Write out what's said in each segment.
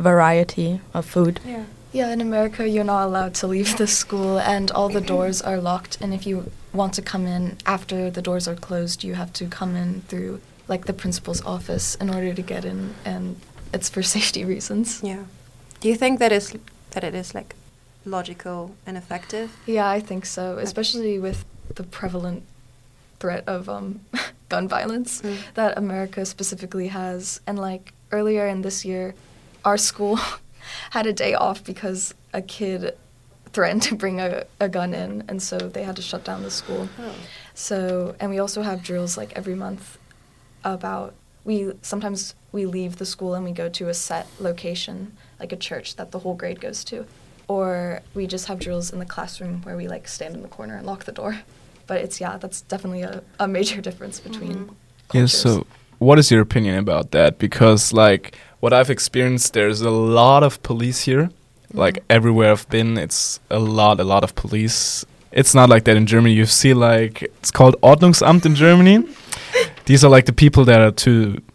variety of food. Yeah. Yeah, in America, you're not allowed to leave the school, and all the doors are locked. And if you want to come in after the doors are closed, you have to come in through, like, the principal's office in order to get in, and it's for safety reasons. Yeah. Do you think that it is like logical and effective? Yeah, I think so, especially with the prevalent threat of gun violence that America specifically has. And, like, earlier in this year, our school had a day off because a kid threatened to bring a gun in, and so they had to shut down the school. Oh. So, and we also have drills, like, every month about, sometimes we leave the school and we go to a set location, like a church that the whole grade goes to. Or we just have drills in the classroom where we, like, stand in the corner and lock the door. But that's definitely a major difference between cultures. Yeah, so what is your opinion about that? Because, like, what I've experienced, there's a lot of police here. Like, everywhere I've been, it's a lot of police. It's not like that in Germany. You see, like, it's called Ordnungsamt in Germany. These are, like, the people that are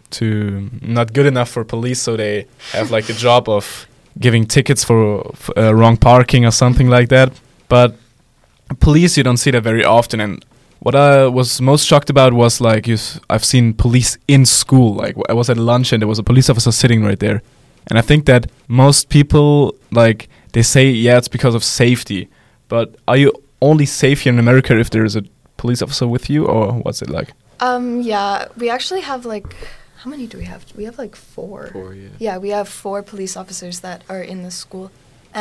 too not good enough for police, so they have, like, the job of giving tickets for wrong parking or something like that. But police, you don't see that very often. And what I was most shocked about was, like, I've seen police in school. Like, I was at lunch and there was a police officer sitting right there. And I think that most people, like, they say, yeah, it's because of safety. But are you only safe here in America if there is a police officer with you, or what's it like? Yeah, we actually have, like, how many do we have? We have, like, 4. 4, yeah. Yeah, we have 4 police officers that are in the school.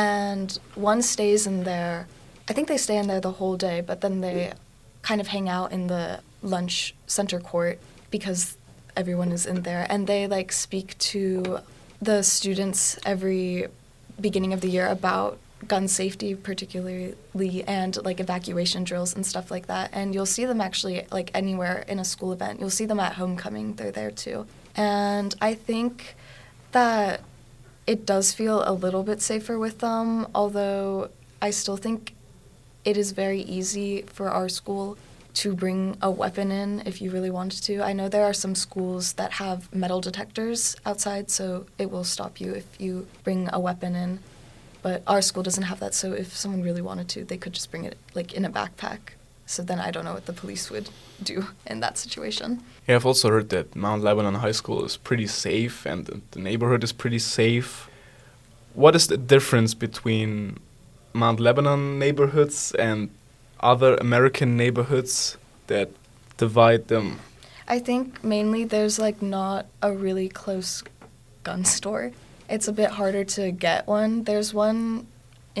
And one stays in there. I think they stay in there the whole day, but then they kind of hang out in the lunch center court because everyone is in there. And they, like, speak to the students every beginning of the year about gun safety particularly, and, like, evacuation drills and stuff like that. And you'll see them actually, like, anywhere in a school event. You'll see them at homecoming. They're there too. And I think that it does feel a little bit safer with them, although I still think it is very easy for our school to bring a weapon in if you really wanted to. I know there are some schools that have metal detectors outside, so it will stop you if you bring a weapon in. But our school doesn't have that, so if someone really wanted to, they could just bring it, like, in a backpack. So then I don't know what the police would do in that situation. Yeah, I've also heard that Mount Lebanon High School is pretty safe and the neighborhood is pretty safe. What is the difference between Mount Lebanon neighborhoods and other American neighborhoods that divide them? I think mainly there's, like, not a really close gun store. It's a bit harder to get one. There's one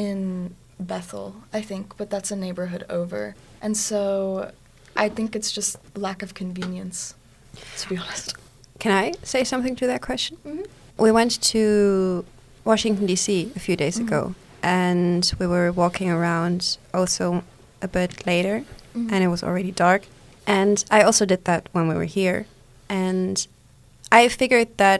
in Bethel, I think, but that's a neighborhood over. And so I think it's just lack of convenience, to be honest. Can I say something to that question? Mm-hmm. We went to Washington, D.C. a few days ago, and we were walking around also a bit later, and it was already dark. And I also did that when we were here. And I figured that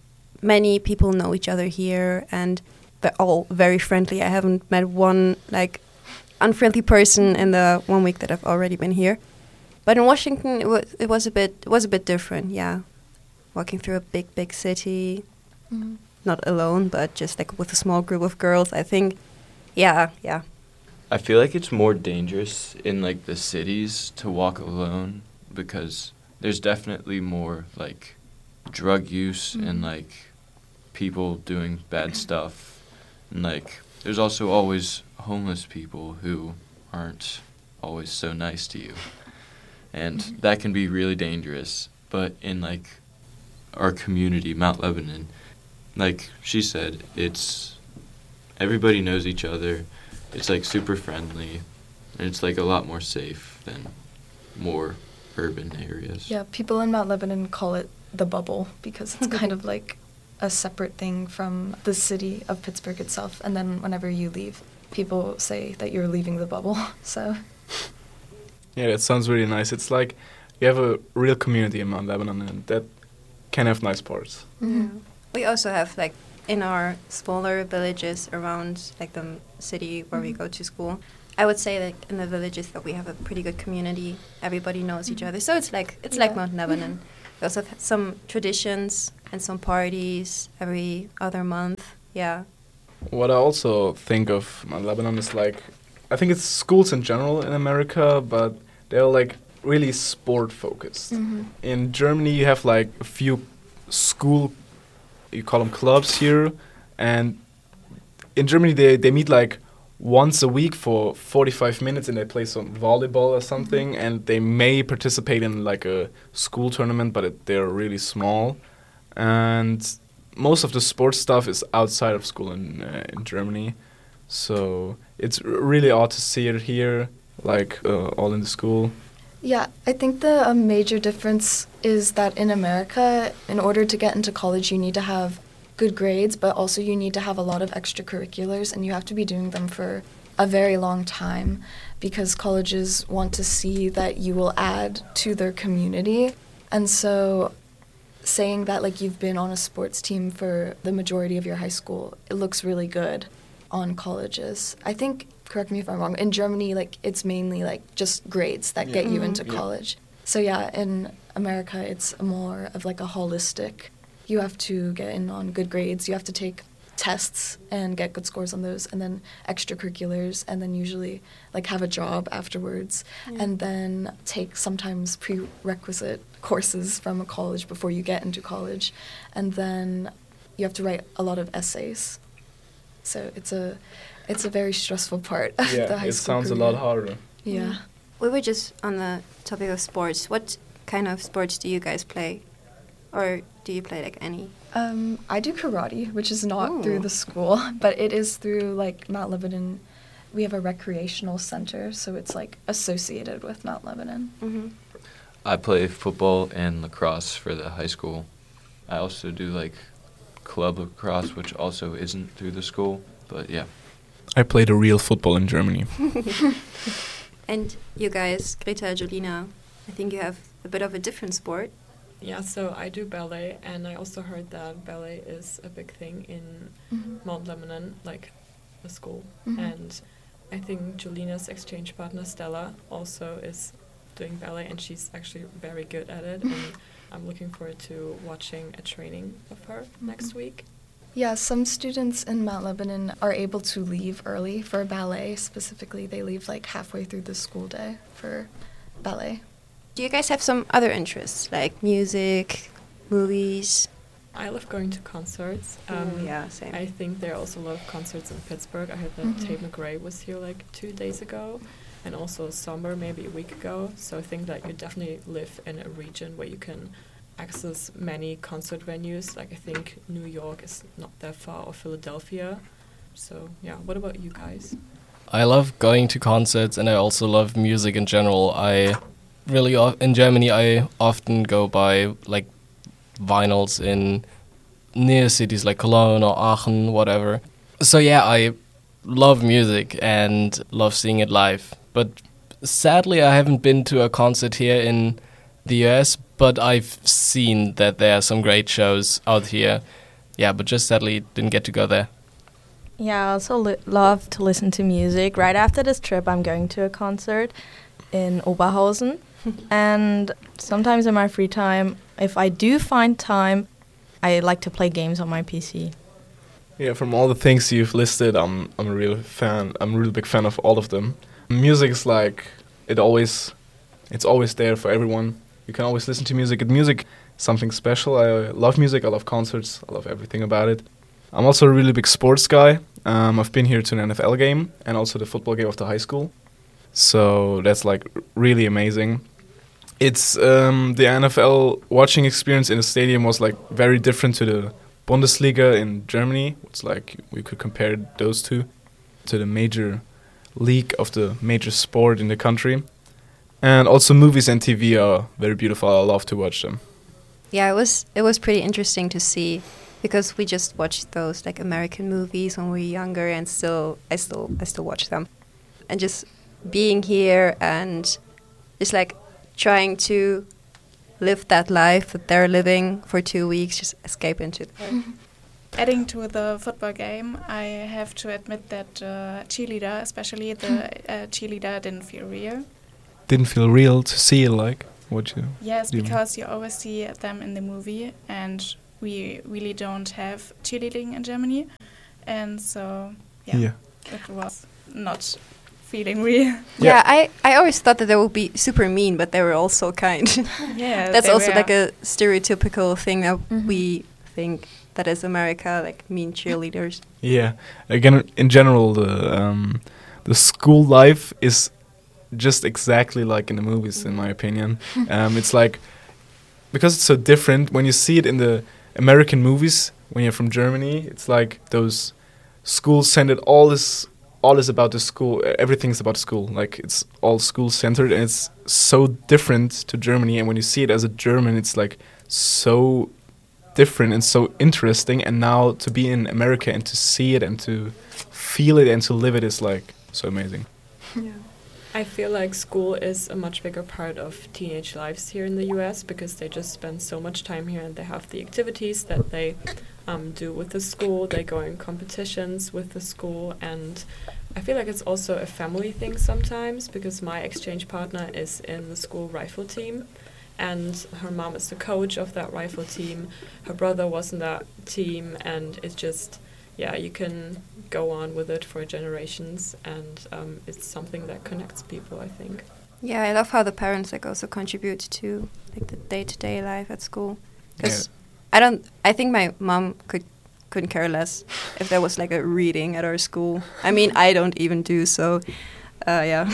many people know each other here, and they're all very friendly. I haven't met one, like, unfriendly person in the 1 week that I've already been here. But in Washington, it was a bit different. Yeah, walking through a big city, not alone, but just, like, with a small group of girls. I think, yeah. I feel like it's more dangerous in, like, the cities to walk alone because there's definitely more, like, drug use and, like, people doing bad stuff. And, like, there's also always homeless people who aren't always so nice to you. And that can be really dangerous. But in, like, our community, Mount Lebanon, like she said, it's everybody knows each other. It's, like, super friendly. And it's, like, a lot more safe than more urban areas. Yeah, people in Mount Lebanon call it the bubble because it's kind of like a separate thing from the city of Pittsburgh itself. And then whenever you leave, people say that you're leaving the bubble. So yeah, that sounds really nice. It's like you have a real community in Mount Lebanon, and that can have nice parts. Mm-hmm. We also have, like, in our smaller villages around, like, the city where we go to school, I would say, like, in the villages that we have a pretty good community. Everybody knows each other. So it's like Mount Lebanon. We also have some traditions, and some parties every other month. Yeah. What I also think of Lebanon is like, I think it's schools in general in America, but they're like really sport focused. In Germany, you have like a few school, you call them clubs here, and in Germany they meet like once a week for 45 minutes and they play some volleyball or something, and they may participate in like a school tournament, but they're really small. And most of the sports stuff is outside of school in Germany, so it's really odd to see it here, like all in the school. Yeah, I think the major difference is that in America, in order to get into college, you need to have good grades, but also you need to have a lot of extracurriculars, and you have to be doing them for a very long time because colleges want to see that you will add to their community. And so saying that like you've been on a sports team for the majority of your high school, it looks really good on colleges. I think, correct me if I'm wrong, in Germany, like it's mainly like just grades that get you into college. So yeah, in America, it's more of like a holistic, you have to get in on good grades, you have to take tests and get good scores on those, and then extracurriculars, and then usually like have a job afterwards, and then take sometimes prerequisite courses from a college before you get into college, and then you have to write a lot of essays. So it's a very stressful part of the high school. It sounds career. a lot harder. Yeah. We were just on the topic of sports. What kind of sports do you guys play? Or do you play like any? I do karate, which is not Ooh. through the school, but it is through like Mount Lebanon. We have a recreational center, so it's like associated with Mount Lebanon. Mm-hmm. I play football and lacrosse for the high school. I also do like club lacrosse, which also isn't through the school, but yeah. I played a real football in Germany. And you guys, Greta, Jolina, I think you have a bit of a different sport. Yeah, so I do ballet, and I also heard that ballet is a big thing in Mount Lebanon, like the school. And I think Jolina's exchange partner, Stella, also is doing ballet, and she's actually very good at it. And I'm looking forward to watching a training of her next week. Yeah, some students in Mount Lebanon are able to leave early for ballet. Specifically, they leave like halfway through the school day for ballet. Do you guys have some other interests, like music, movies? I love going to concerts. Yeah, same. I think there are also a lot of concerts in Pittsburgh. I heard that Tate McRae was here like 2 days ago, and also Somber maybe a week ago. So I think that you definitely live in a region where you can access many concert venues. Like I think New York is not that far, or Philadelphia. So yeah, what about you guys? I love going to concerts, and I also love music in general. In Germany, I often go buy like vinyls in near cities like Cologne or Aachen, whatever. So yeah, I love music and love seeing it live. But sadly, I haven't been to a concert here in the US, but I've seen that there are some great shows out here. Yeah, but just sadly didn't get to go there. Yeah, I also love to listen to music. Right after this trip, I'm going to a concert in Oberhausen. And sometimes in my free time, if I do find time, I like to play games on my PC. Yeah, from all the things you've listed, I'm a real fan. I'm a real big fan of all of them. Music is like it's always there for everyone. You can always listen to music. Music is something special. I love music. I love concerts. I love everything about it. I'm also a really big sports guy. I've been here to an NFL game and also the football game of the high school. So that's like really amazing. It's the NFL watching experience in the stadium was like very different to the Bundesliga in Germany. It's like we could compare those two to the major league of the major sport in the country. And also movies and TV are very beautiful. I love to watch them. Yeah, it was pretty interesting to see, because we just watched those like American movies when we were younger, and I still watch them. And just being here and just like trying to live that life that they're living for 2 weeks, just escape into there. Adding to the football game, I have to admit that cheerleader, especially the cheerleader, didn't feel real. Didn't feel real to see like what you. Yes, do. because you always see them in the movie, and we really don't have cheerleading in Germany, and so Yeah. it was not feeling real. Yeah, I always thought that they would be super mean, but they were also kind. Yeah, That's they also were. like a stereotypical thing that we think that is America, like mean cheerleaders. Yeah. Again, in general, the school life is just exactly like in the movies, in my opinion. It's like, because it's so different, when you see it in the American movies, when you're from Germany, it's like those school-centered, all is about the school, everything's about school. Like, it's all school-centered, and it's so different to Germany. And when you see it as a German, it's like so different and so interesting. And now to be in America and to see it and to feel it and to live it is like so amazing. I feel like school is a much bigger part of teenage lives here in the US because they just spend so much time here and they have the activities that they do with the school. They go in competitions with the school, and I feel like it's also a family thing sometimes because my exchange partner is in the school rifle team and her mom is the coach of that rifle team. Her brother was in that team, and it's just, yeah, you can go on with it for generations, and it's something that connects people, I think. Yeah, I love how the parents like also contribute to like the day-to-day life at school. Because I think my mom couldn't care less if there was like a reading at our school. I mean, I don't even do so. Yeah.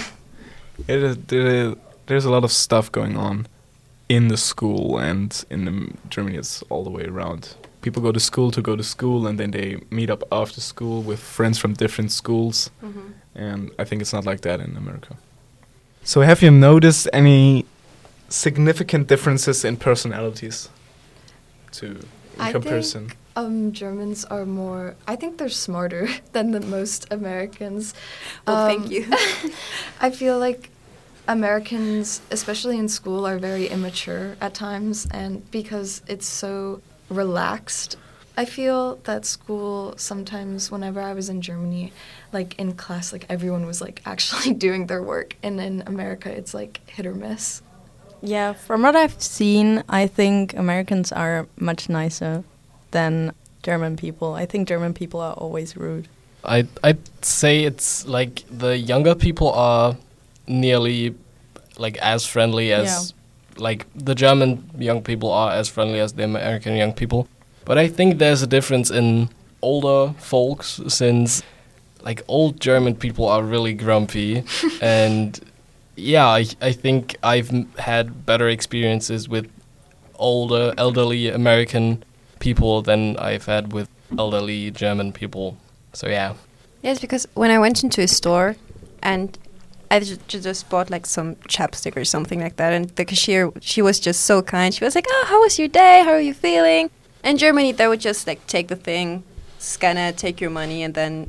There's a lot of stuff going on in the school, and in Germany it's all the way around. People go to school, and then they meet up after school with friends from different schools. And I think it's not like that in America. So have you noticed any significant differences in personalities in comparison? Germans are more, I think they're smarter than the most Americans. Well, thank you. I feel like Americans, especially in school, are very immature at times, and because it's so relaxed, I feel that school sometimes, whenever I was in Germany, like in class, like everyone was like actually doing their work, and in America it's like hit or miss. Yeah, from what I've seen, I think Americans are much nicer than German people. I think German people are always rude. I'd say it's like the younger people are nearly like as friendly as like the German young people are as friendly as the American young people. But I think there's a difference in older folks, since like old German people are really grumpy. And yeah, I think I've had better experiences with elderly American people than I've had with elderly German people. So yeah. Yes, because when I went into a store and I just bought like some chapstick or something like that, and the cashier, she was just so kind. She was like, "Oh, how was your day? How are you feeling?" In Germany, they would just like take the thing, scan it, take your money, and then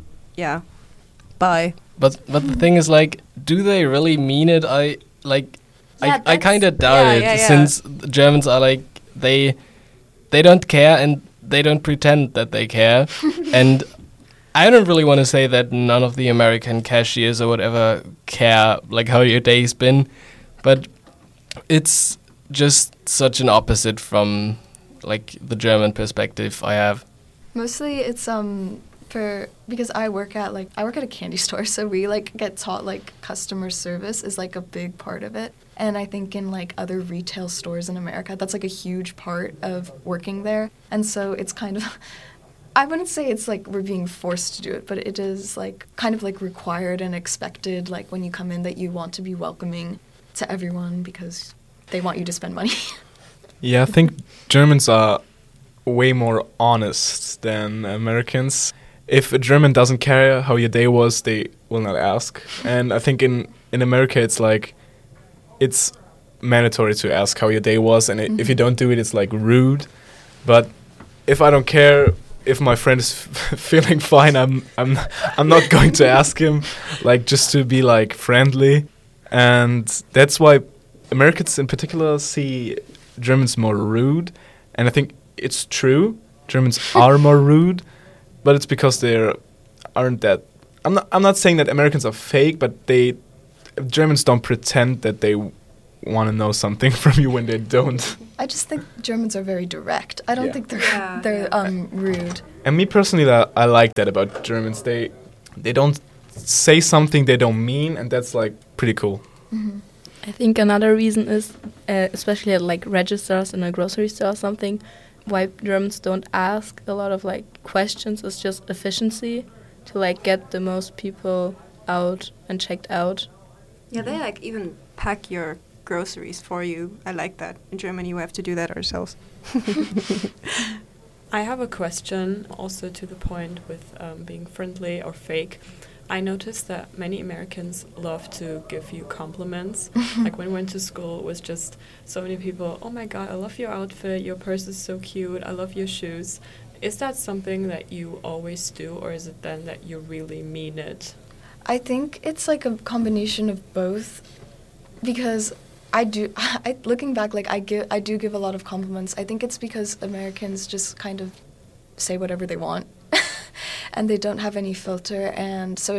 bye. But the thing is, like, do they really mean it? I kind of doubt it, since the Germans are like they don't care and they don't pretend that they care. And I don't really want to say that none of the American cashiers or whatever care like how your day's been, but it's just such an opposite from like the German perspective I have. Mostly it's because I work at a candy store, so we like get taught like customer service is like a big part of it. And I think in like other retail stores in America, that's like a huge part of working there. And so it's kind of I wouldn't say it's like we're being forced to do it, but it is like kind of like required and expected, like when you come in, that you want to be welcoming to everyone because they want you to spend money. Yeah, I think Germans are way more honest than Americans. If a German doesn't care how your day was, they will not ask. And I think in America it's like it's mandatory to ask how your day was, and if you don't do it, it's like rude. But if I don't care, if my friend is feeling fine, I'm not going to ask him, like just to be like friendly. And that's why Americans in particular see Germans more rude, and I think it's true. Germans are more rude, but it's because they aren't that. I'm not saying that Americans are fake, but Germans don't pretend that they want to know something from you when they don't. I just think Germans are very direct. I don't Yeah. think Yeah, they're rude. And me personally, I like that about Germans. They don't say something they don't mean, and that's like pretty cool. I think another reason is, especially at like registers in a grocery store or something, why Germans don't ask a lot of like questions is just efficiency, to like get the most people out and checked out. Yeah, they like even pack your groceries for you. I like that. In Germany, we have to do that ourselves. I have a question also to the point with being friendly or fake. I noticed that many Americans love to give you compliments. Like when we went to school, it was just so many people, oh my God, I love your outfit, your purse is so cute, I love your shoes. Is that something that you always do, or is it then that you really mean it? I think it's like a combination of both, because looking back, like I do give a lot of compliments. I think it's because Americans just kind of say whatever they want. And they don't have any filter, and so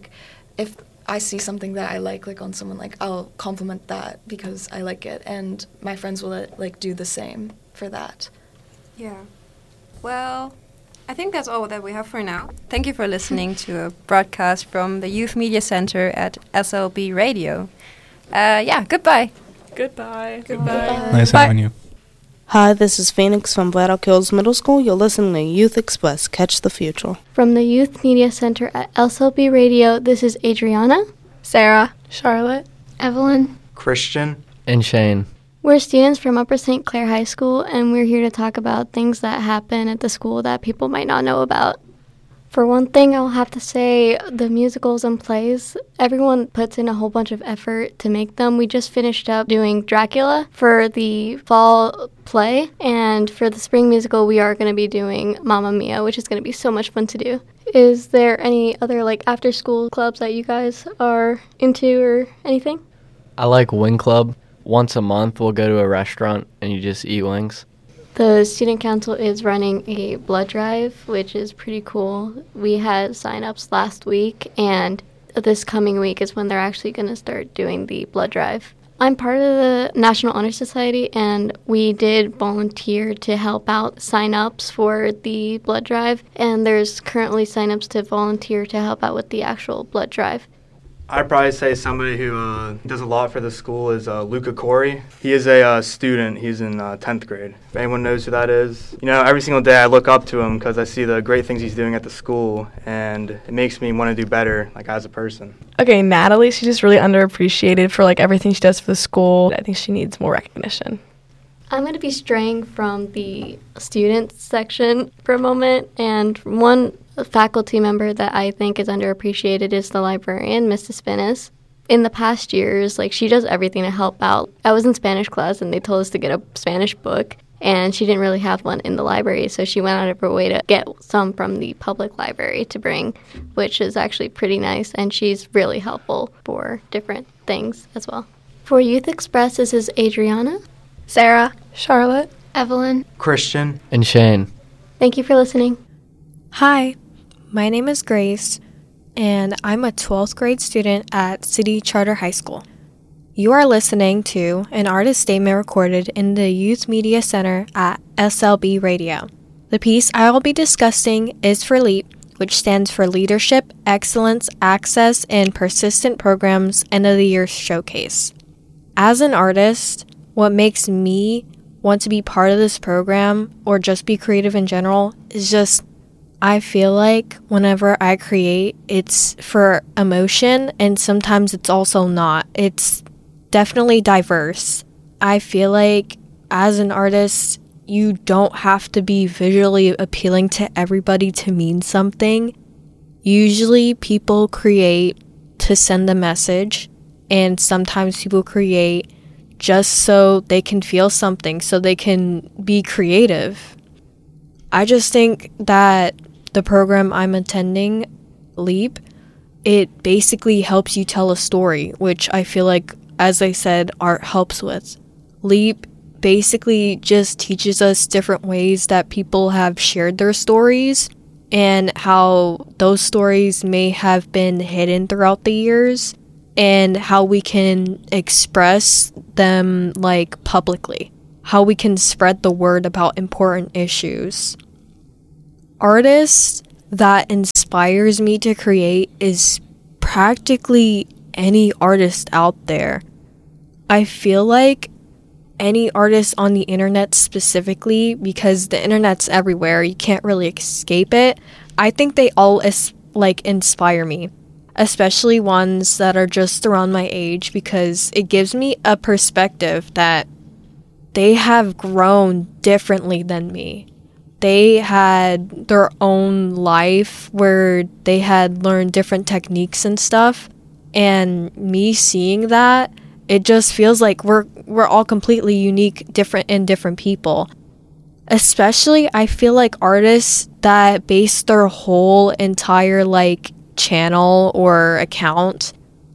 if I see something that I like on someone, like I'll compliment that because I like it, and my friends will like do the same for that. Yeah. Well, I think that's all that we have for now. Thank you for listening to a broadcast from the Youth Media Center at SLB Radio. Goodbye. Goodbye. Nice having you. Hi, this is Phoenix from Bladdock Hills Middle School. You're listening to Youth Express. Catch the future. From the Youth Media Center at SLB Radio, this is Adriana, Sarah, Charlotte, Evelyn, Christian, And Shane. We're students from Upper St. Clair High School, and we're here to talk about things that happen at the school that people might not know about. For one thing, I'll have to say the musicals and plays, everyone puts in a whole bunch of effort to make them. We just finished up doing Dracula for the fall play, and for the spring musical, we are going to be doing Mamma Mia, which is going to be so much fun to do. Is there any other like after-school clubs that you guys are into or anything? I like Wing Club. Once a month, we'll go to a restaurant and you just eat wings. The student council is running a blood drive, which is pretty cool. We had sign-ups last week, and this coming week is when they're actually going to start doing the blood drive. I'm part of the National Honor Society, and we did volunteer to help out sign-ups for the blood drive, and there's currently sign-ups to volunteer to help out with the actual blood drive. I'd probably say somebody who does a lot for the school is Luca Corey. He is a student. He's in 10th grade. If anyone knows who that is. You know, every single day I look up to him because I see the great things he's doing at the school, and it makes me want to do better, like, as a person. Okay, Natalie, she's just really underappreciated for, like, everything she does for the school. I think she needs more recognition. I'm going to be straying from the students section for a moment, and one faculty member that I think is underappreciated is the librarian, Mrs. Spinis. In the past years, like, she does everything to help out. I was in Spanish class, and they told us to get a Spanish book, and she didn't really have one in the library, so she went out of her way to get some from the public library to bring, which is actually pretty nice, and she's really helpful for different things as well. For Youth Express, this is Adriana, Sarah, Charlotte, Evelyn, Christian, And Shane. Thank you for listening. Hi, my name is Grace, and I'm a 12th grade student at City Charter High School. You are listening to an artist statement recorded in the Youth Media Center at SLB Radio. The piece I will be discussing is for LEAP, which stands for Leadership, Excellence, Access, and Persistent Programs End of the Year Showcase. As an artist, what makes me want to be part of this program, or just be creative in general, is just I feel like whenever I create, it's for emotion, and sometimes it's also not. It's definitely diverse. I feel like as an artist, you don't have to be visually appealing to everybody to mean something. Usually people create to send a message, and sometimes people create just so they can feel something, so they can be creative. I just think that the program I'm attending, LEAP, it basically helps you tell a story, which I feel like, as I said, art helps with. LEAP basically just teaches us different ways that people have shared their stories and how those stories may have been hidden throughout the years. and how we can express them like publicly, how we can spread the word about important issues. Artists that inspires me to create is practically any artist out there. I feel like any artist on the internet specifically, because the internet's everywhere, you can't really escape it. I think they all inspire me, especially ones that are just around my age, because it gives me a perspective that they have grown differently than me. They had their own life where they had learned different techniques and stuff, and me seeing that, it just feels like we're all completely unique, different people. Especially, I feel like artists that base their whole entire channel or account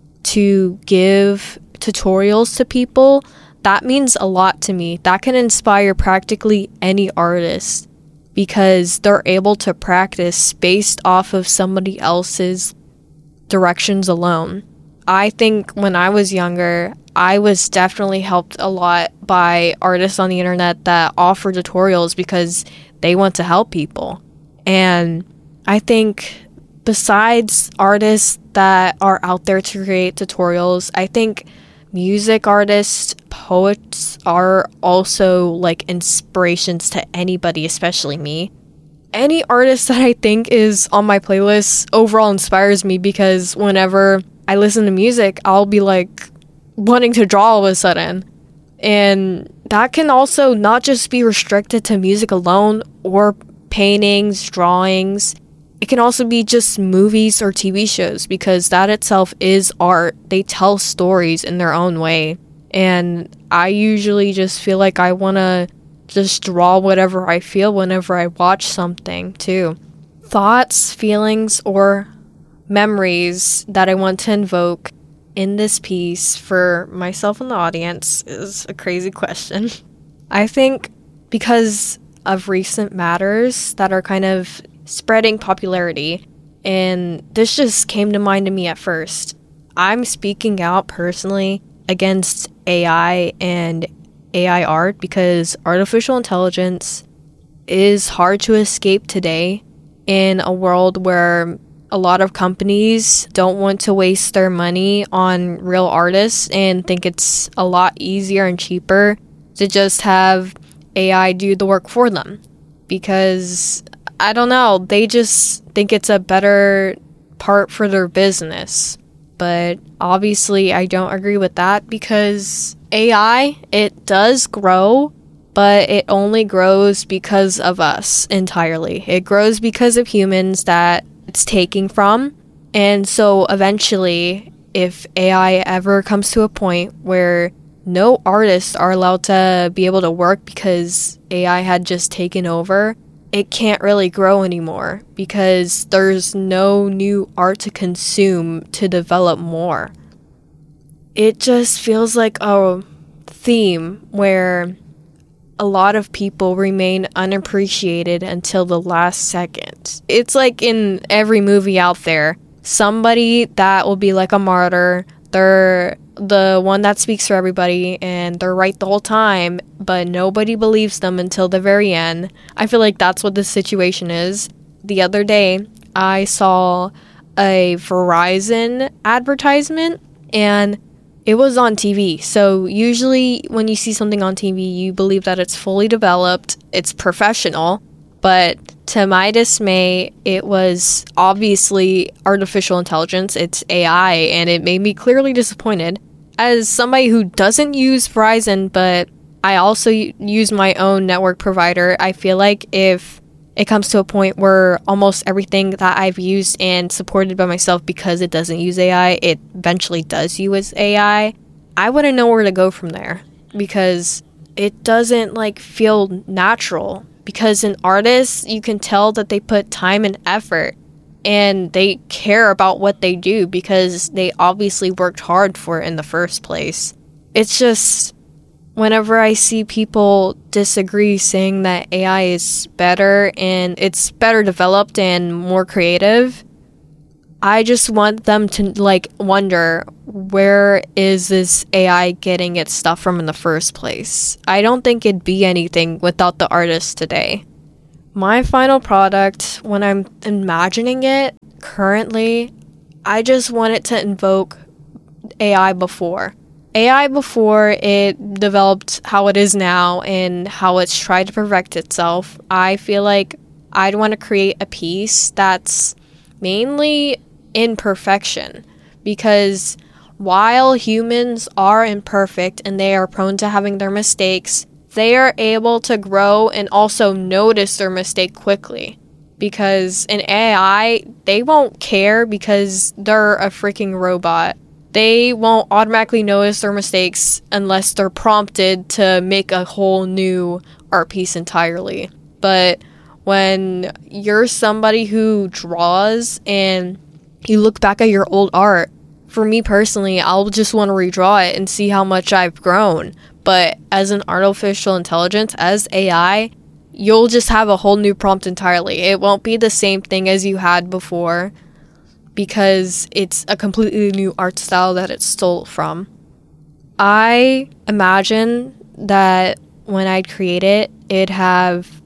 to give tutorials to people, that means a lot to me. That can inspire practically any artist, because they're able to practice based off of somebody else's directions alone. I think when I was younger, I was definitely helped a lot by artists on the internet that offer tutorials because they want to help people. And I think besides artists that are out there to create tutorials, I think music artists, poets are also inspirations to anybody, especially me. Any artist that I think is on my playlist overall inspires me, because whenever I listen to music, I'll be wanting to draw all of a sudden. And that can also not just be restricted to music alone or paintings, drawings. It can also be just movies or TV shows, because that itself is art. They tell stories in their own way. And I usually just feel like I want to just draw whatever I feel whenever I watch something too. Thoughts, feelings, or memories that I want to invoke in this piece for myself and the audience is a crazy question. I think because of recent matters that are kind of spreading popularity, and this just came to mind to me at first. I'm speaking out personally against AI and AI art, because artificial intelligence is hard to escape today in a world where a lot of companies don't want to waste their money on real artists and think it's a lot easier and cheaper to just have AI do the work for them. Because, I don't know, they just think it's a better part for their business. But obviously I don't agree with that, because AI, it does grow, but it only grows because of us entirely. It grows because of humans that it's taking from. And so eventually, if AI ever comes to a point where no artists are allowed to be able to work because AI had just taken over, it can't really grow anymore, because there's no new art to consume to develop more. It just feels like a theme where a lot of people remain unappreciated until the last second. It's like in every movie out there, somebody that will be like a martyr, they're the one that speaks for everybody and they're right the whole time, but nobody believes them until the very end. I feel like that's what this situation is. The other day, I saw a Verizon advertisement, and it was on TV. So usually when you see something on TV, you believe that it's fully developed, it's professional. But to my dismay, it was obviously artificial intelligence. It's AI, and it made me clearly disappointed. As somebody who doesn't use Verizon, but I also use my own network provider, I feel like if it comes to a point where almost everything that I've used and supported by myself, because it doesn't use AI, it eventually does use AI, I wouldn't know where to go from there, because it doesn't feel natural. Because in artists, you can tell that they put time and effort and they care about what they do because they obviously worked hard for it in the first place. It's just, whenever I see people disagree saying that AI is better and it's better developed and more creative, I just want them to like wonder, where is this AI getting its stuff from in the first place? I don't think it'd be anything without the artists today. My final product, when I'm imagining it currently, I just want it to invoke AI before. AI before it developed how it is now and how it's tried to perfect itself. I feel like I'd want to create a piece that's mainly imperfection, because while humans are imperfect and they are prone to having their mistakes, they are able to grow and also notice their mistake quickly. Because in AI, they won't care because they're a freaking robot. They won't automatically notice their mistakes unless they're prompted to make a whole new art piece entirely. But when you're somebody who draws and you look back at your old art, for me personally, I'll just want to redraw it and see how much I've grown. But as an artificial intelligence, as AI, you'll just have a whole new prompt entirely. It won't be the same thing as you had before because it's a completely new art style that it stole from. I imagine that when I'd create it, it'd have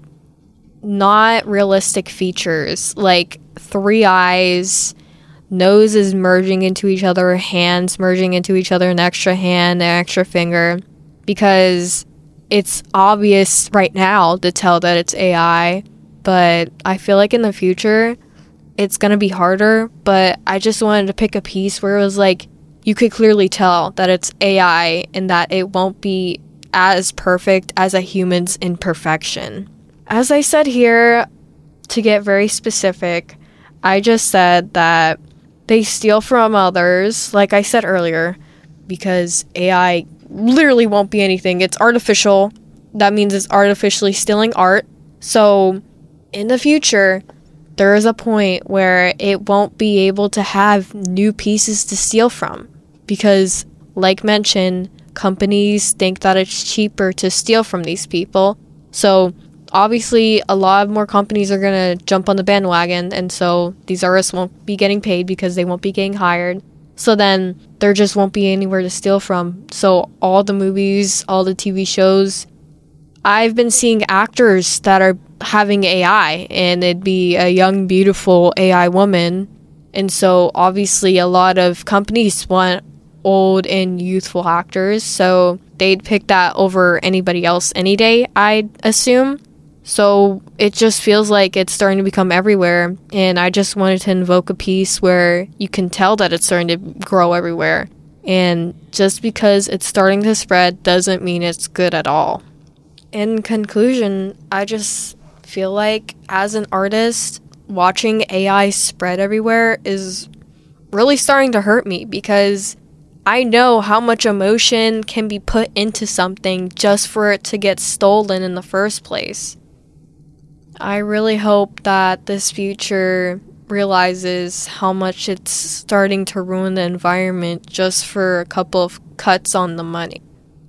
not realistic features like 3 eyes, noses merging into each other, hands merging into each other, an extra hand, an extra finger, because it's obvious right now to tell that it's AI, but I feel like in the future it's gonna be harder. But I just wanted to pick a piece where it was like you could clearly tell that it's AI and that it won't be as perfect as a human's imperfection. As I said here, to get very specific, I just said that they steal from others, like I said earlier, because AI literally won't be anything. It's artificial. That means it's artificially stealing art. So in the future, there is a point where it won't be able to have new pieces to steal from. Because, like mentioned, companies think that it's cheaper to steal from these people. So obviously, a lot more companies are going to jump on the bandwagon, and so these artists won't be getting paid because they won't be getting hired. So then there just won't be anywhere to steal from. So all the movies, all the TV shows, I've been seeing actors that are having AI, and it'd be a young, beautiful AI woman. And so obviously a lot of companies want old and youthful actors, so they'd pick that over anybody else any day, I'd assume. So it just feels like it's starting to become everywhere, and I just wanted to invoke a piece where you can tell that it's starting to grow everywhere. And just because it's starting to spread doesn't mean it's good at all. In conclusion, I just feel like as an artist, watching AI spread everywhere is really starting to hurt me, because I know how much emotion can be put into something just for it to get stolen in the first place. I really hope that this future realizes how much it's starting to ruin the environment just for a couple of cuts on the money.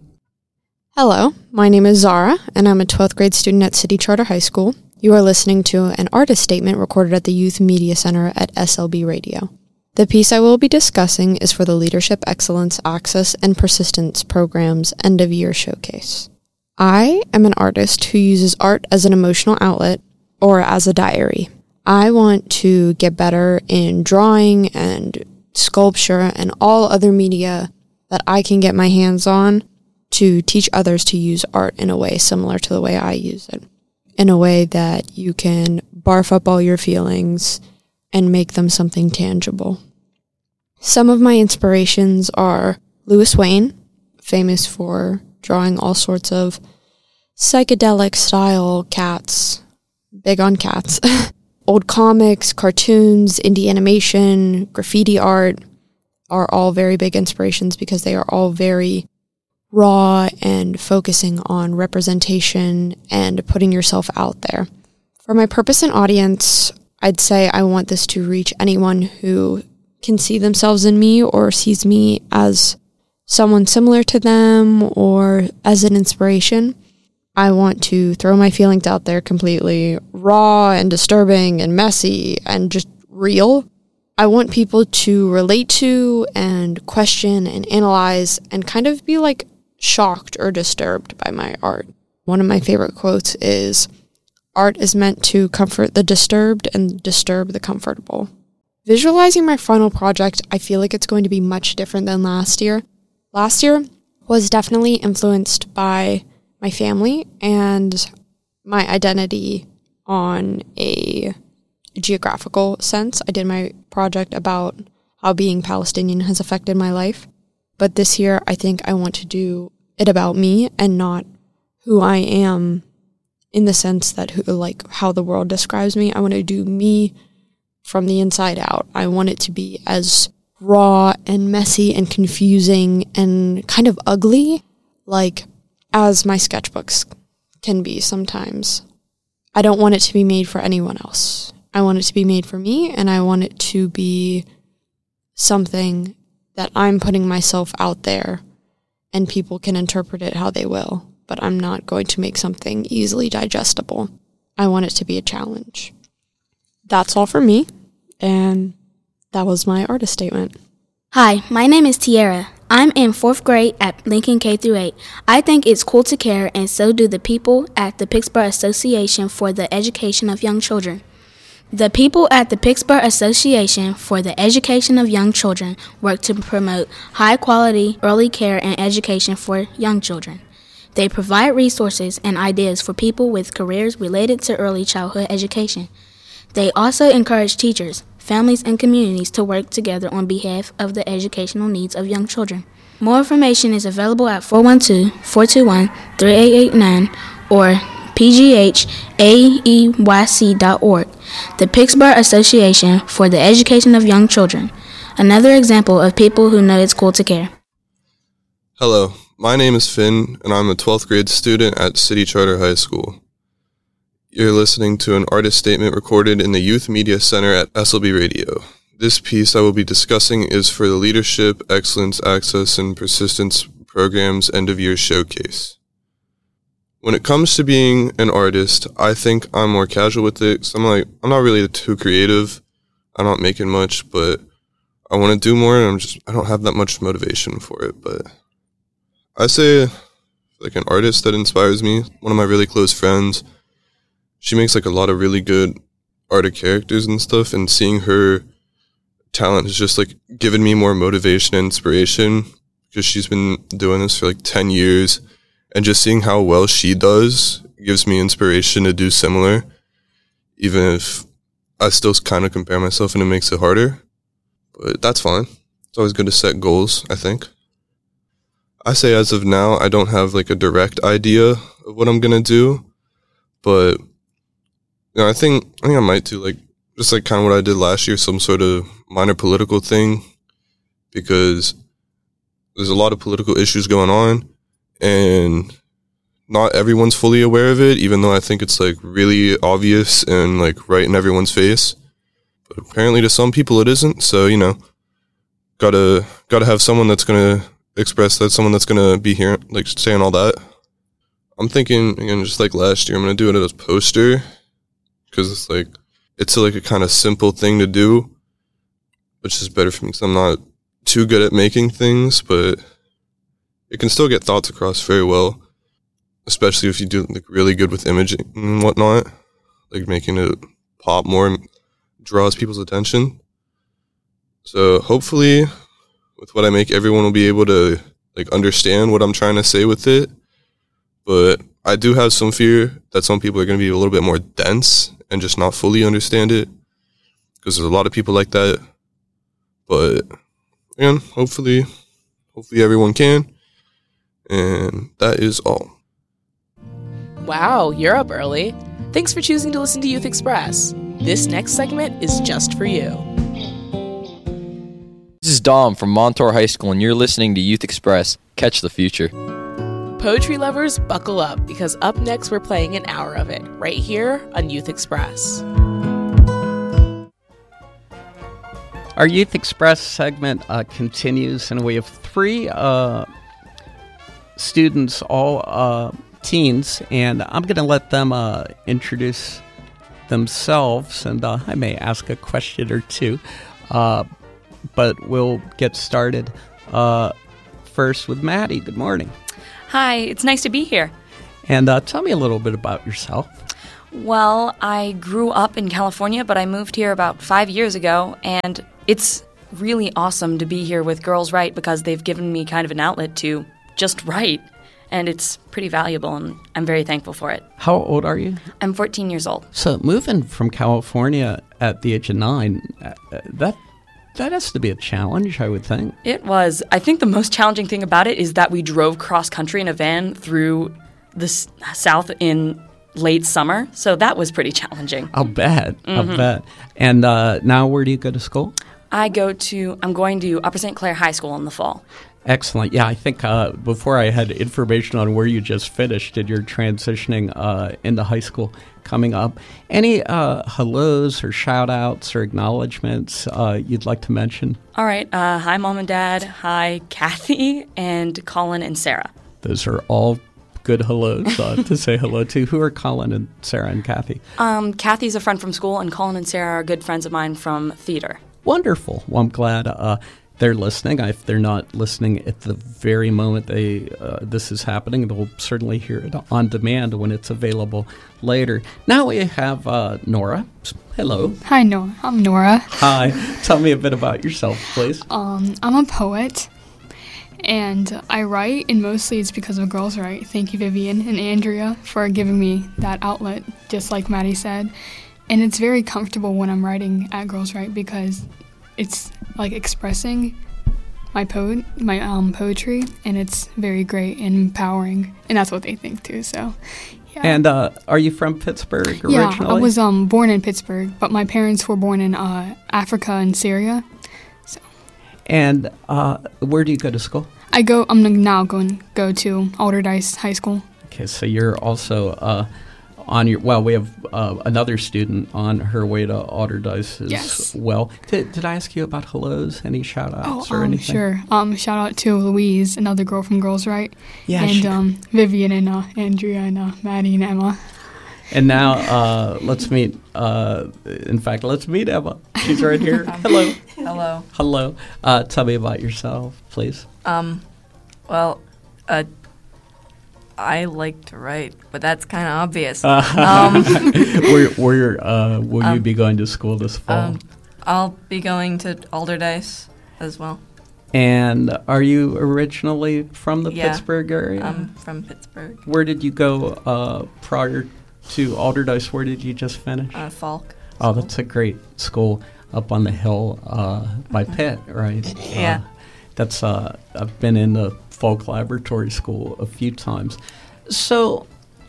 Hello, my name is Zara, and I'm a 12th grade student at City Charter High School. You are listening to an artist statement recorded at the Youth Media Center at SLB Radio. The piece I will be discussing is for the Leadership Excellence Access and Persistence Program's end-of-year showcase. I am an artist who uses art as an emotional outlet or as a diary. I want to get better in drawing and sculpture and all other media that I can get my hands on to teach others to use art in a way similar to the way I use it. In a way that you can barf up all your feelings and make them something tangible. Some of my inspirations are Louis Wayne, famous for drawing all sorts of psychedelic style cats, big on cats, old comics, cartoons, indie animation, graffiti art are all very big inspirations because they are all very raw and focusing on representation and putting yourself out there. For my purpose and audience, I'd say I want this to reach anyone who can see themselves in me or sees me as someone similar to them or as an inspiration. I want to throw my feelings out there completely raw and disturbing and messy and just real. I want people to relate to and question and analyze and kind of be like shocked or disturbed by my art. One of my favorite quotes is, "Art is meant to comfort the disturbed and disturb the comfortable." Visualizing my final project, I feel like it's going to be much different than last year. Last year was definitely influenced by my family and my identity on a geographical sense. I did my project about how being Palestinian has affected my life. But this year, I think I want to do it about me and not who I am in the sense that how the world describes me. I want to do me from the inside out. I want it to be as raw and messy and confusing and kind of ugly, like as my sketchbooks can be sometimes. I don't want it to be made for anyone else. I want it to be made for me, and I want it to be something that I'm putting myself out there, and people can interpret it how they will, but I'm not going to make something easily digestible. I want it to be a challenge. That's all for me, and that was my artist statement. Hi, my name is Tiara. I'm in 4th grade at Lincoln K-8. I think it's cool to care, and so do the people at the Pittsburgh Association for the Education of Young Children. The people at the Pittsburgh Association for the Education of Young Children work to promote high-quality early care and education for young children. They provide resources and ideas for people with careers related to early childhood education. They also encourage teachers, families, and communities to work together on behalf of the educational needs of young children. More information is available at 412-421-3889 or pghaeyc.org, the Pittsburgh Association for the Education of Young Children, another example of people who know it's cool to care. Hello, my name is Finn, and I'm a 12th grade student at City Charter High School. You're listening to an artist statement recorded in the Youth Media Center at SLB Radio. This piece I will be discussing is for the Leadership, Excellence, Access, and Persistence Program's end-of-year showcase. When it comes to being an artist, I think I'm more casual with it. So I'm not really too creative. I'm not making much, but I want to do more, and I don't have that much motivation for it. But I say, like, an artist that inspires me, one of my really close friends, she makes like a lot of really good art of characters and stuff, and seeing her talent has just like given me more motivation and inspiration, because she's been doing this for like 10 years. And just seeing how well she does gives me inspiration to do similar, even if I still kind of compare myself and it makes it harder. But that's fine. It's always good to set goals, I think. I say as of now, I don't have like a direct idea of what I'm going to do. But I think I might do like just like kind of what I did last year, some sort of minor political thing, because there's a lot of political issues going on. And not everyone's fully aware of it, even though I think it's like really obvious and like right in everyone's face. But apparently to some people it isn't. So, gotta have someone that's gonna express that, someone that's gonna be here, like saying all that. I'm thinking, again, just like last year, I'm gonna do it as a poster, because it's a kind of simple thing to do, which is better for me because I'm not too good at making things, but it can still get thoughts across very well, especially if you do like really good with imaging and whatnot, like making it pop more and draws people's attention. So hopefully with what I make, everyone will be able to like understand what I'm trying to say with it. But I do have some fear that some people are going to be a little bit more dense and just not fully understand it, because there's a lot of people like that. But again, hopefully everyone can. And that is all. Wow, you're up early. Thanks for choosing to listen to Youth Express. This next segment is just for you. This is Dom from Montour High School, and you're listening to Youth Express. Catch the future. Poetry lovers, buckle up, because up next we're playing an hour of it, right here on Youth Express. Our Youth Express segment continues, and we have three students, all teens, and I'm going to let them introduce themselves, and I may ask a question or two. But we'll get started first with Maddie. Good morning. Hi, it's nice to be here. And tell me a little bit about yourself. Well, I grew up in California, but I moved here about 5 years ago, and it's really awesome to be here with Girls Write because they've given me kind of an outlet to just write, and it's pretty valuable, and I'm very thankful for it. How old are you? I'm 14 years old. So moving from California at the age of 9, that has to be a challenge, I would think. It was. I think the most challenging thing about it is that we drove cross-country in a van through the South in late summer, so that was pretty challenging. I'll bet. I'll bet. And now where do you go to school? I'm going to Upper St. Clair High School in the fall. Excellent. Yeah, I think before I had information on where you just finished and you're transitioning into high school coming up, any hellos or shout-outs or acknowledgments you'd like to mention? All right. Hi, Mom and Dad. Hi, Kathy and Colin and Sarah. Those are all good hellos to say hello to. Who are Colin and Sarah and Kathy? Kathy's a friend from school, and Colin and Sarah are good friends of mine from theater. Wonderful. Well, I'm glad they're listening. If they're not listening at the very moment this is happening, they'll certainly hear it on demand when it's available later. Now we have Nora. Hello. Hi, Nora. I'm Nora. Hi. Tell me a bit about yourself, please. I'm a poet, and I write, and mostly it's because of Girls Write. Thank you, Vivian and Andrea, for giving me that outlet, just like Maddie said. And it's very comfortable when I'm writing at Girls Write because it's like expressing my poetry, and it's very great and empowering, and that's what they think too. So, yeah. And are you from Pittsburgh originally? Yeah, I was born in Pittsburgh, but my parents were born in Africa and Syria. So. And where do you go to school? I'm now going to go to Alderdice High School. Okay, so you're also on your. Well, we have another student on her way to Alderdice as well. Did I ask you about hellos? Any shout outs or anything? Sure. Shout out to Louise, another girl from Girls Write. Yeah, and Vivian and Andrea and Maddie and Emma. And now let's meet. In fact, let's meet Emma. She's right here. Hello. Hello. Hello. Tell me about yourself, please. Well, I like to write, but that's kind of obvious. Will you be going to school this fall? I'll be going to Alderdice as well. And are you originally from the Pittsburgh area? I'm from Pittsburgh. Where did you go prior to Alderdice? Where did you just finish? Falk. Oh, that's a great school up on the hill by Pitt, right? Yeah. That's I've been in the Falk Laboratory School a few times. So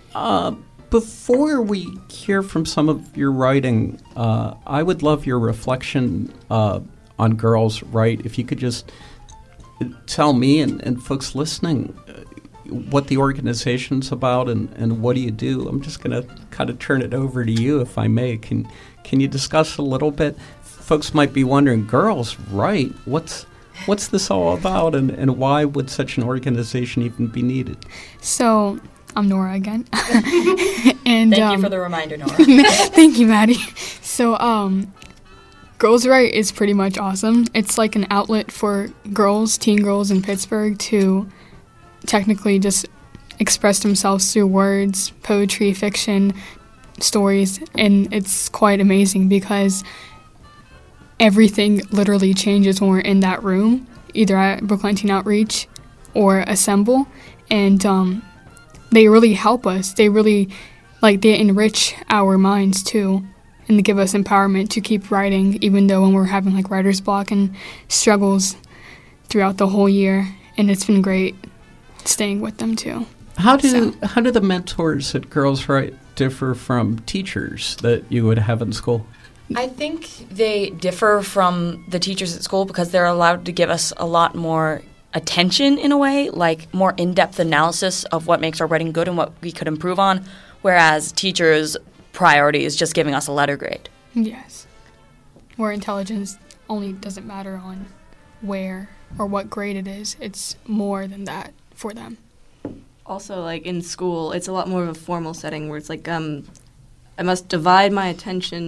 before we hear from some of your writing, I would love your reflection on Girls Write. If you could just tell me and folks listening what the organization's about and what do you do. I'm just going to kind of turn it over to you, if I may. Can you discuss a little bit? Folks might be wondering, Girls Write, what's this all about, and why would such an organization even be needed? So, I'm Nora again. And Thank you for the reminder, Nora. Thank you, Maddie. So, Girls Write is pretty much awesome. It's like an outlet for teen girls in Pittsburgh to technically just express themselves through words, poetry, fiction, stories, and it's quite amazing because everything literally changes when we're in that room, either at Brooklyn Teen Outreach or Assemble, and they really help us. They really, they enrich our minds too, and they give us empowerment to keep writing, even though when we're having writer's block and struggles throughout the whole year, and it's been great staying with them too. How do the mentors at Girls Write differ from teachers that you would have in school? I think they differ from the teachers at school because they're allowed to give us a lot more attention in a way, like more in-depth analysis of what makes our writing good and what we could improve on, whereas teachers' priority is just giving us a letter grade. Yes. Where intelligence only doesn't matter on where or what grade it is. It's more than that for them. Also, in school, it's a lot more of a formal setting where it's I must divide my attention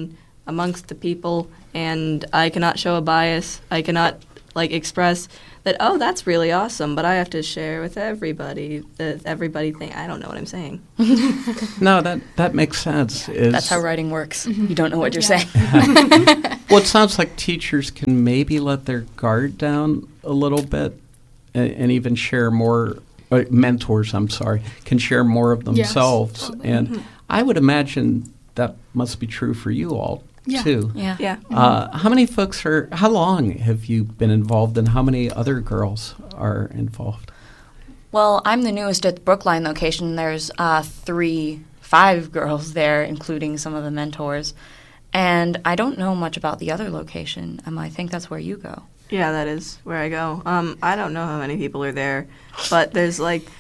amongst the people, and I cannot show a bias. I cannot express that, oh, that's really awesome, but I have to share with everybody that everybody think I don't know what I'm saying. No, that makes sense. That's how writing works. You don't know what you're saying. Well, it sounds like teachers can maybe let their guard down a little bit and even share more. Mentors, can share more of themselves. Yes. And I would imagine that must be true for you all, too. Yeah. How long have you been involved, and how many other girls are involved? Well, I'm the newest at the Brookline location. There's 5 girls there, including some of the mentors. And I don't know much about the other location. I think that's where you go. Yeah, that is where I go. I don't know how many people are there, but there's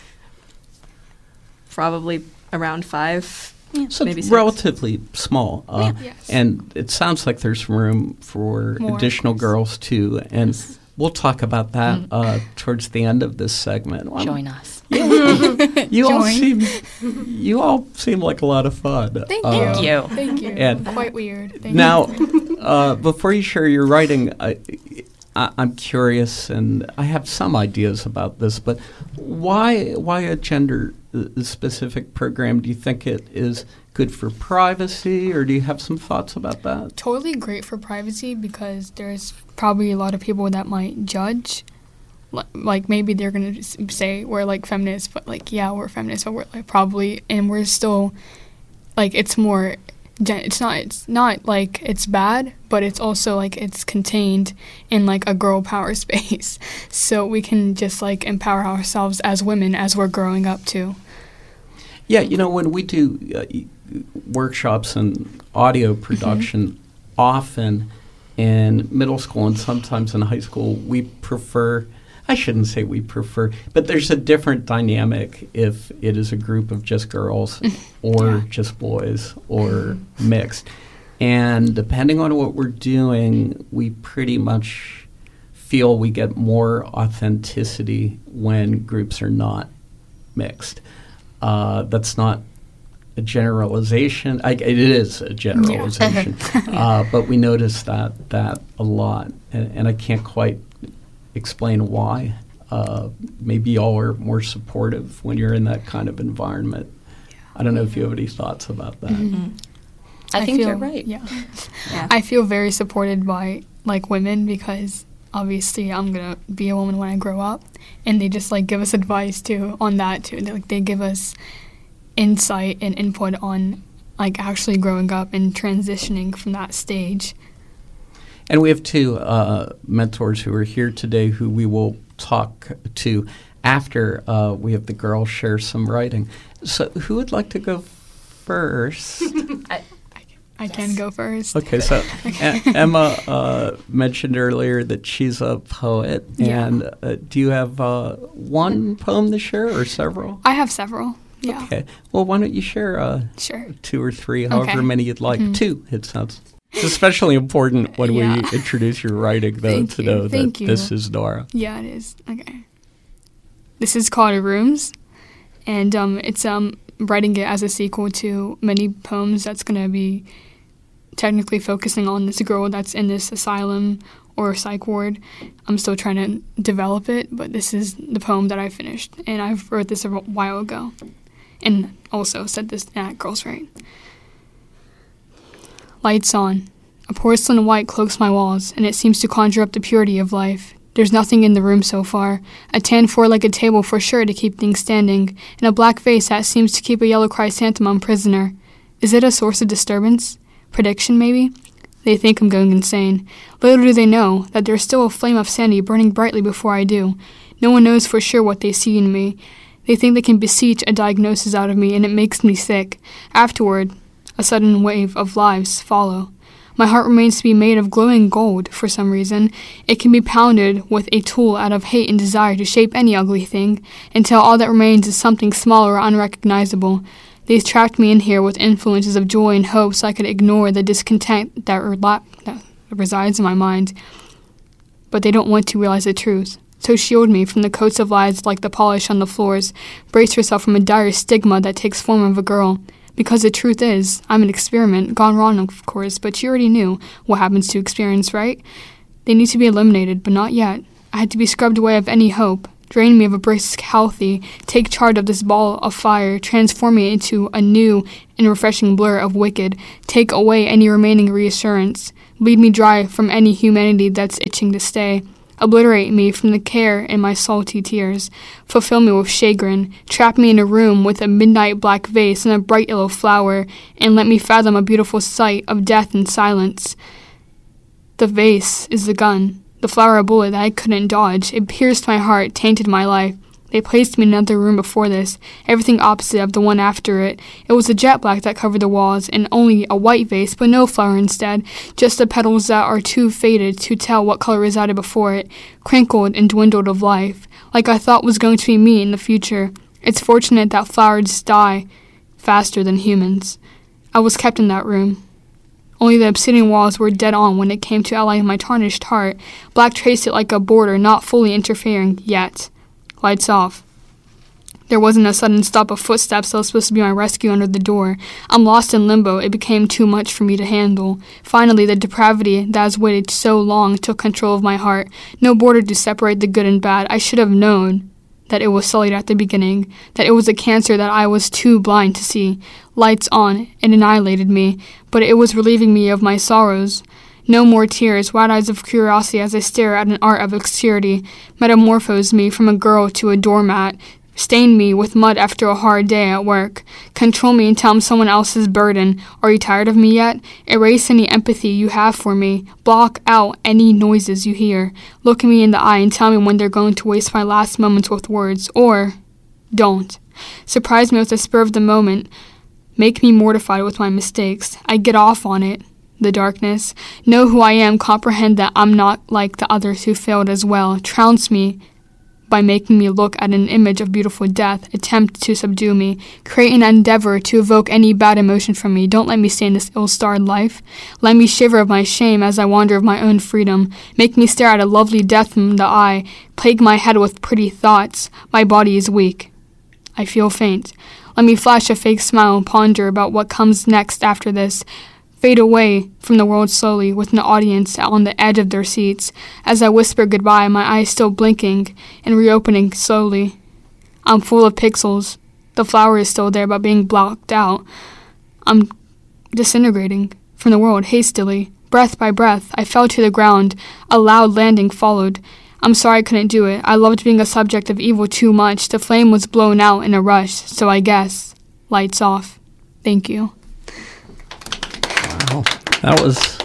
probably around 5. So maybe it's 6. relatively small. Yes. And it sounds like there's room for More, additional girls, too. And we'll talk about that towards the end of this segment. Join us. You all seem like a lot of fun. Thank you. And quite weird. Now, before you share your writing, I'm curious, and I have some ideas about this, but why a gender-specific program? Do you think it is good for privacy, or do you have some thoughts about that? Totally great for privacy, because there's probably a lot of people that might judge. Like maybe they're going to say we're feminists, but we're feminists, but we're probably, and we're still, it's more... It's not like it's bad, but it's also it's contained in a girl power space, so we can just empower ourselves as women as we're growing up too. Yeah, when we do workshops and audio production, often in middle school and sometimes in high school, we prefer. I shouldn't say we prefer, but there's a different dynamic if it is a group of just girls or just boys or mixed. And depending on what we're doing, we pretty much feel we get more authenticity when groups are not mixed. That's not a generalization. It is a generalization, but we notice that a lot, and I can't quite explain why. Maybe y'all are more supportive when you're in that kind of environment. I don't know if you have any thoughts about that. Mm-hmm. I think you're right. Yeah. I feel very supported by women, because obviously I'm gonna be a woman when I grow up, and they just give us advice too on that too. They give us insight and input on actually growing up and transitioning from that stage. And we have 2 mentors who are here today who we will talk to after we have the girls share some writing. So who would like to go first? I can go first. Okay, so Emma mentioned earlier that she's a poet. Yeah. And do you have one poem to share or several? I have several, yeah. Okay. Well, why don't you share sure. 2 or 3, however many you'd like. 2, it sounds. It's especially important when we introduce your writing, though, to know that this is Nora. Yeah, it is. Okay. This is called Rooms, and it's writing it as a sequel to many poems that's going to be technically focusing on this girl that's in this asylum or psych ward. I'm still trying to develop it, but this is the poem that I finished, and I wrote this a while ago, and also said this at Girls Write. Lights on. A porcelain white cloaks my walls, and it seems to conjure up the purity of life. There's nothing in the room so far. A tan 4-legged table for sure to keep things standing, and a black face that seems to keep a yellow chrysanthemum prisoner. Is it a source of disturbance? Prediction, maybe? They think I'm going insane. Little do they know that there's still a flame of sanity burning brightly before I do. No one knows for sure what they see in me. They think they can beseech a diagnosis out of me, and it makes me sick. Afterward, a sudden wave of lives follow. My heart remains to be made of glowing gold for some reason. It can be pounded with a tool out of hate and desire to shape any ugly thing, until all that remains is something small or unrecognizable. They trapped me in here with influences of joy and hope so I could ignore the discontent that resides in my mind. But they don't want to realize the truth. So shield me from the coats of lies like the polish on the floors. Brace yourself from a dire stigma that takes form of a girl. Because the truth is, I'm an experiment, gone wrong of course, but you already knew what happens to experiments, right? They need to be eliminated, but not yet. I had to be scrubbed away of any hope, drain me of a brisk, healthy, take charge of this ball of fire, transform me into a new and refreshing blur of wicked, take away any remaining reassurance, bleed me dry from any humanity that's itching to stay, obliterate me from the care in my salty tears, fulfill me with chagrin, trap me in a room with a midnight black vase and a bright yellow flower, and let me fathom a beautiful sight of death and silence. The vase is the gun, the flower a bullet that I couldn't dodge. It pierced my heart, tainted my life. They placed me in another room before this, everything opposite of the one after it. It was a jet black that covered the walls, and only a white vase, but no flower instead, just the petals that are too faded to tell what color resided before it, crinkled and dwindled of life, like I thought was going to be me in the future. It's fortunate that flowers die faster than humans. I was kept in that room. Only the obsidian walls were dead on when it came to allying my tarnished heart. Black traced it like a border, not fully interfering yet. Lights off. There wasn't a sudden stop of footsteps that was supposed to be my rescue under the door. I'm lost in limbo. It became too much for me to handle. Finally, the depravity that has waited so long took control of my heart. No border to separate the good and bad. I should have known that it was sullied at the beginning, that it was a cancer that I was too blind to see. Lights on, it annihilated me, but it was relieving me of my sorrows. No more tears, wide eyes of curiosity as I stare at an art of obscurity, metamorphose me from a girl to a doormat, stain me with mud after a hard day at work, control me until I'm someone else's burden. Are you tired of me yet? Erase any empathy you have for me. Block out any noises you hear. Look me in the eye and tell me when they're going to waste my last moments with words, or don't. Surprise me with the spur of the moment. Make me mortified with my mistakes. I get off on it. The darkness. Know who I am. Comprehend that I'm not like the others who failed as well. Trounce me by making me look at an image of beautiful death. Attempt to subdue me. Create an endeavor to evoke any bad emotion from me. Don't let me stay in this ill-starred life. Let me shiver of my shame as I wander of my own freedom. Make me stare at a lovely death from the eye. Plague my head with pretty thoughts. My body is weak. I feel faint. Let me flash a fake smile and ponder about what comes next after this. Fade away from the world slowly with an audience on the edge of their seats. As I whisper goodbye, my eyes still blinking and reopening slowly. I'm full of pixels. The flower is still there but being blocked out. I'm disintegrating from the world hastily. Breath by breath, I fell to the ground. A loud landing followed. I'm sorry I couldn't do it. I loved being a subject of evil too much. The flame was blown out in a rush, so I guess. Lights off. Thank you. Wow, that was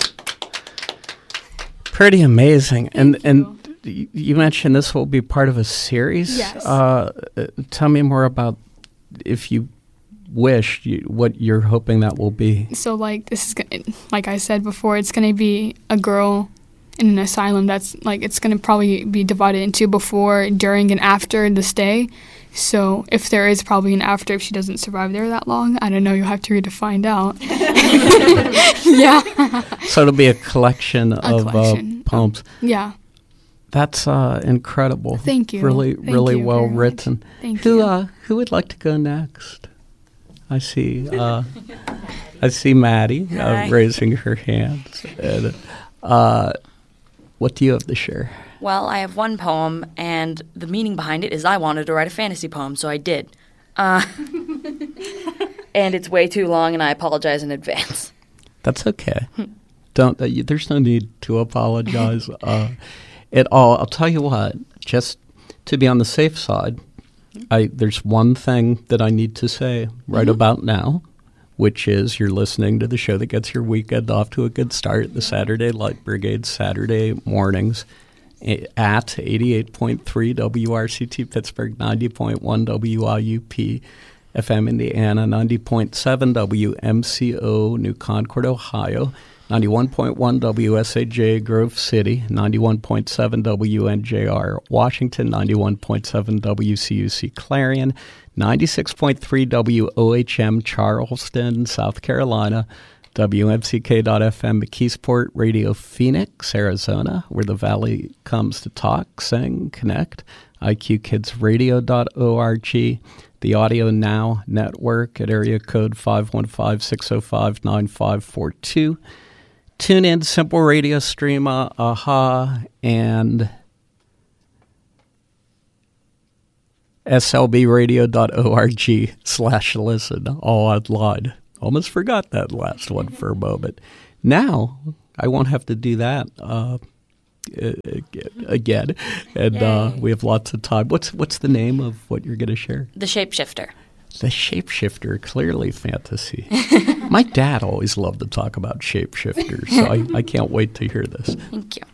pretty amazing. And you mentioned this will be part of a series. Yes. Tell me more about, if you wish, what you're hoping that will be. So, this is, like I said before, it's going to be a girl in an asylum that's, it's going to probably be divided into before, during, and after the stay. So if there is probably an after if she doesn't survive there that long. I don't know. You'll have to read to find out. Yeah. So it'll be a collection of poems. Yeah. That's incredible. Thank you. Really, Thank really you well very written. Thank you. Who would like to go next? I see. I see Maddie raising her hands. And, what do you have to share? Well, I have one poem, and the meaning behind it is I wanted to write a fantasy poem, so I did. And it's way too long, and I apologize in advance. That's okay. There's no need to apologize at all. I'll tell you what, just to be on the safe side, there's one thing that I need to say right about now, which is you're listening to the show that gets your weekend off to a good start, the Saturday Light Brigade, Saturday mornings at 88.3 WRCT Pittsburgh, 90.1 WIUP FM Indiana, 90.7 WMCO New Concord, Ohio, 91.1 WSAJ Grove City, 91.7 WNJR Washington, 91.7 WCUC Clarion, 96.3 WOHM Charleston, South Carolina, WMCK.FM McKeesport, Radio Phoenix, Arizona, where the Valley comes to talk, sing, connect. iqkidsradio.org, the Audio Now Network at area code 515-605-9542. Tune in, Simple Radio, Streama, AHA, and slbradio.org/listen, all online. Almost forgot that last one for a moment. Now, I won't have to do that again. And we have lots of time. What's the name of what you're going to share? The Shapeshifter. The Shapeshifter, clearly fantasy. My dad always loved to talk about shapeshifters, so I can't wait to hear this. Thank you.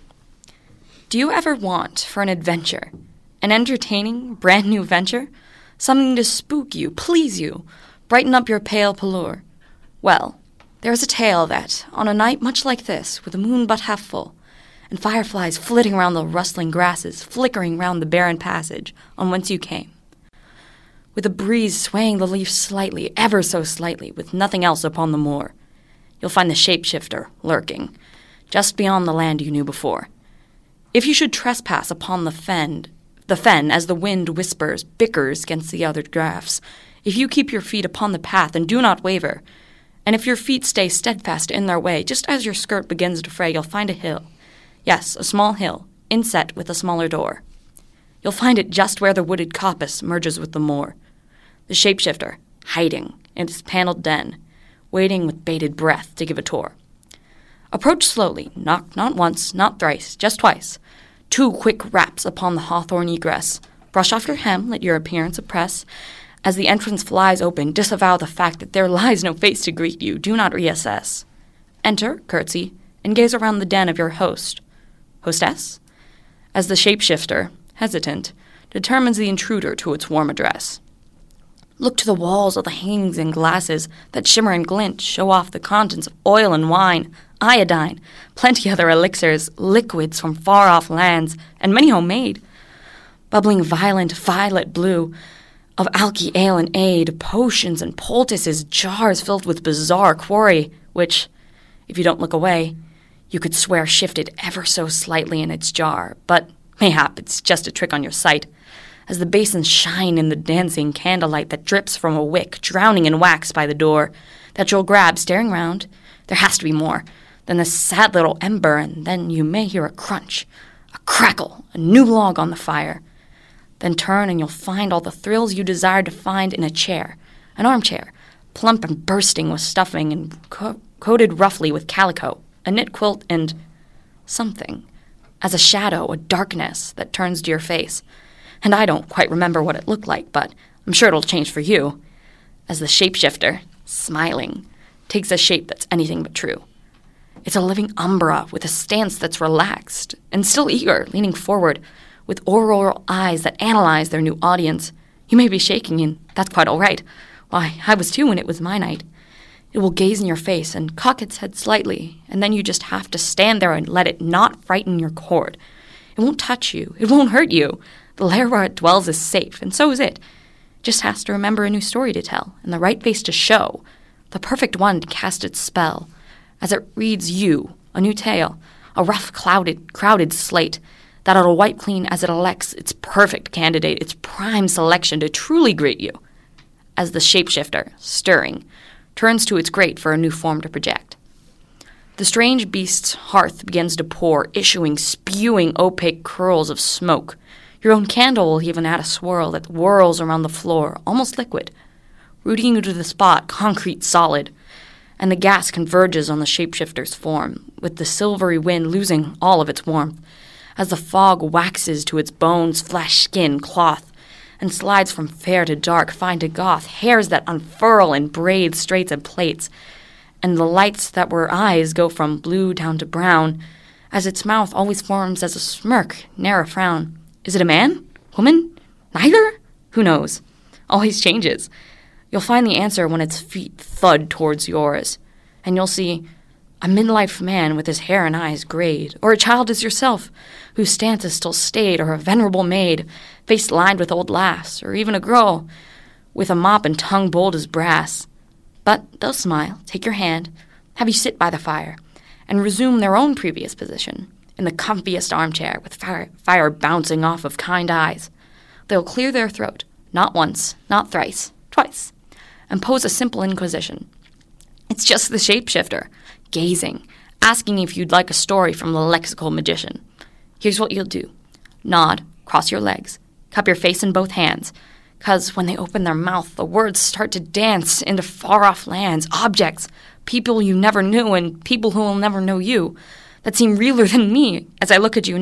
Do you ever want for an adventure, an entertaining, brand new venture? Something to spook you, please you, brighten up your pale pallor? Well, there is a tale that, on a night much like this, with the moon but half full, and fireflies flitting around the rustling grasses, flickering round the barren passage on whence you came, with a breeze swaying the leaves slightly, ever so slightly, with nothing else upon the moor, you'll find the Shapeshifter lurking, just beyond the land you knew before. If you should trespass upon the fen as the wind whispers, bickers against the other drafts, if you keep your feet upon the path and do not waver, and if your feet stay steadfast in their way, just as your skirt begins to fray, you'll find a hill. Yes, a small hill, inset with a smaller door. You'll find it just where the wooded coppice merges with the moor. The Shapeshifter, hiding in his paneled den, waiting with bated breath to give a tour. Approach slowly, knock not once, not thrice, just twice. 2 quick raps upon the hawthorn egress. Brush off your hem, let your appearance oppress. As the entrance flies open, disavow the fact that there lies no face to greet you. Do not reassess. Enter, curtsy, and gaze around the den of your host. Hostess? As the Shapeshifter, hesitant, determines the intruder to its warm address. Look to the walls of the hangings and glasses that shimmer and glint, show off the contents of oil and wine, iodine, plenty other elixirs, liquids from far-off lands, and many homemade. Bubbling violent violet blue, of alky ale and aid, potions and poultices, jars filled with bizarre quarry, which, if you don't look away, you could swear shifted ever so slightly in its jar, but mayhap it's just a trick on your sight, as the basins shine in the dancing candlelight that drips from a wick, drowning in wax by the door, that you'll grab, staring round. There has to be more than this sad little ember, and then you may hear a crunch, a crackle, a new log on the fire. Then turn and you'll find all the thrills you desired to find in a chair, an armchair, plump and bursting with stuffing and coated roughly with calico, a knit quilt, and something, as a shadow, a darkness that turns to your face. And I don't quite remember what it looked like, but I'm sure it'll change for you, as the Shapeshifter, smiling, takes a shape that's anything but true. It's a living umbra with a stance that's relaxed and still eager, leaning forward, with auroral eyes that analyze their new audience. You may be shaking, and that's quite all right. Why, I was too when it was my night. It will gaze in your face and cock its head slightly, and then you just have to stand there and let it not frighten your cord. It won't touch you. It won't hurt you. The lair where it dwells is safe, and so is it. It just has to remember a new story to tell, and the right face to show, the perfect one to cast its spell, as it reads you, a new tale, a rough, crowded slate, that it'll wipe clean as it elects its perfect candidate, its prime selection to truly greet you, as the Shapeshifter, stirring, turns to its grate for a new form to project. The strange beast's hearth begins to pour, issuing, spewing opaque curls of smoke. Your own candle will even add a swirl that whirls around the floor, almost liquid, rooting you to the spot, concrete solid, and the gas converges on the Shapeshifter's form, with the silvery wind losing all of its warmth, as the fog waxes to its bones, flesh, skin, cloth, and slides from fair to dark, fine to goth, hairs that unfurl in braids, straights, and plaits, and the lights that were eyes go from blue down to brown, as its mouth always forms as a smirk, ne'er a frown. Is it a man? Woman? Neither? Who knows? Always changes. You'll find the answer when its feet thud towards yours, and you'll see a midlife man with his hair and eyes grayed, or a child as yourself, whose stance is still staid, or a venerable maid, face lined with old laughs, or even a girl with a mop and tongue bold as brass. But they'll smile, take your hand, have you sit by the fire, and resume their own previous position, in the comfiest armchair with fire bouncing off of kind eyes. They'll clear their throat, not once, not thrice, twice, and pose a simple inquisition. It's just the shapeshifter, gazing, asking if you'd like a story from the lexical magician. Here's what you'll do. Nod, cross your legs, cup your face in both hands, 'cause when they open their mouth, the words start to dance into far-off lands, objects, people you never knew and people who will never know you, that seem realer than me as I look at you